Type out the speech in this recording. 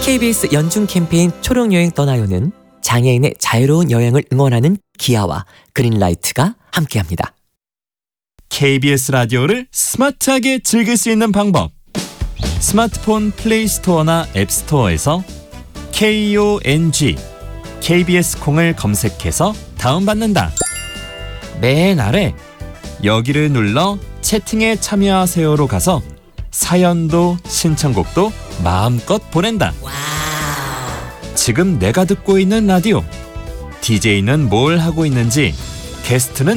KBS 연중 캠페인 초록여행 떠나요는 장애인의 자유로운 여행을 응원하는 기아와 그린라이트가 함께합니다. KBS 라디오를 스마트하게 즐길 수 있는 방법. 스마트폰 플레이스토어나 앱스토어에서 KONG KBS 콩을 검색해서 다운받는다. 맨 아래 여기를 눌러 채팅에 참여하세요로 가서 사연도 신청곡도 마음껏 보낸다. 지금 내가 듣고 있는 라디오, DJ는 뭘 하고 있는지, 게스트는